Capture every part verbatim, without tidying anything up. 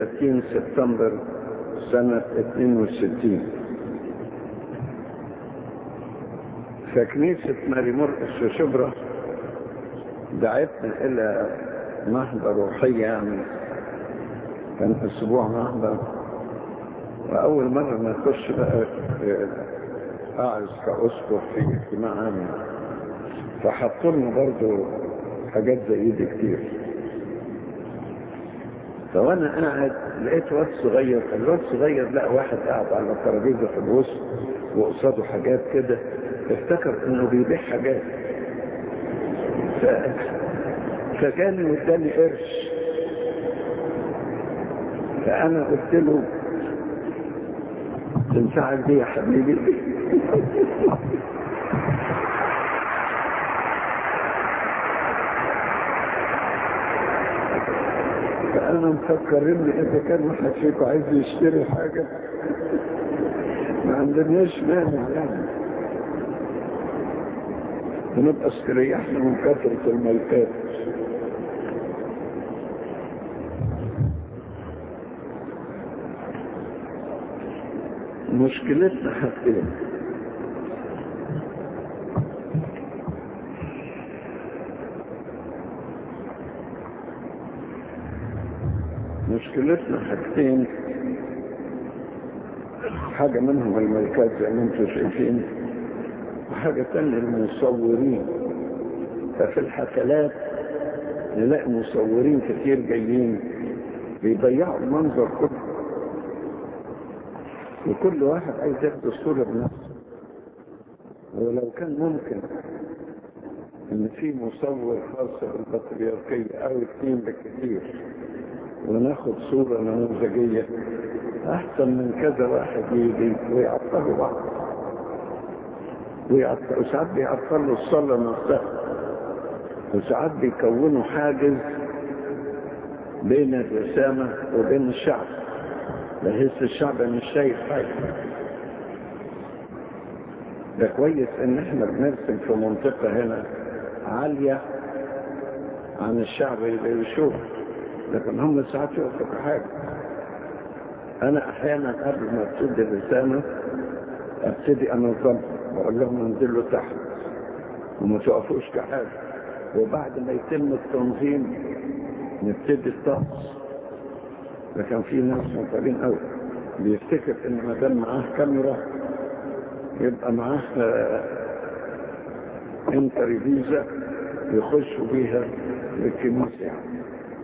ثلاثين سبتمبر سنة اثنين وستين في كنيسة ماري مرقس في شبرا دعتنا إلى نهضة روحية، يعني كان أسبوع نهضة، وأول مرة ما نخش بقى أعز كأسقف في اجتماع عام، فحطوا لنا برضه حاجات زي دي كتير. فوانا قاعد لقيت واد صغير، الواد صغير لقى واحد قاعد على الترابيزه في الوسط وقصاده حاجات كده، افتكر انه بيبيع حاجات، ف... فجاني واداني قرش، فانا قلت له تنفعك دي يا حبيبي؟ فأنا مفكرين إذا كان واحد فيكم عايز يشتري حاجة ما عندناش مانع، يعني ونبقى استريحنا من كثرة الملكات. مشكلتنا حاجتين: مشكلتنا حاجتين حاجة منهم الملكات زي ما انتم شايفين، وحاجة تانية المصورين. ففي الحفلات نلاقي مصورين كتير جايين بيضيعوا المنظر كله، وكل واحد عايز ياخد الصورة بنفسه. ولو كان ممكن ان في مصور خاص بالبطريركية او اثنين بالكثير وناخد صورة نموذجية، احسن من كذا واحد يجي ويعطلوا بعض، وساعات بيعطلوا الصلاة نفسها، وساعات بيكونوا حاجز بين الرسامة وبين الشعب، بحيث الشعب مش شايف حاجة. ده كويس ان احنا بنرسم في منطقة هنا عالية عن الشعب اللي بيشوف، لكن هم ساعات يوقفوا حاجة. انا احيانا قبل ما ابتدي الرسامة ابتدي انظمها واقول لهم انزلوا تحت وما توقفوش كحاجة، وبعد ما يتم التنظيم نبتدي الطقس. لكن في ناس مطالين قوي بيفتكر ان ما دام معاه كاميرا يبقى معاه انتري فيزا يخشوا بيها للكنيسة. يعني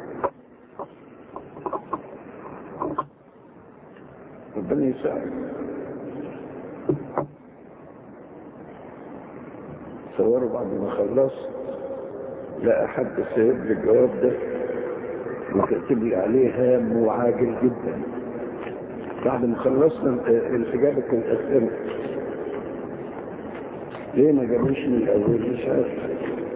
ربنا يساعد. صوروا بعد ما خلص لقى حد سايب لي الجواب ده وكاتب لي عليه هام وعاجل جدا. بعد ما خلصنا الإجابة كانت أسئلة، ليه ما جابوش من الأول؟ مش عارف.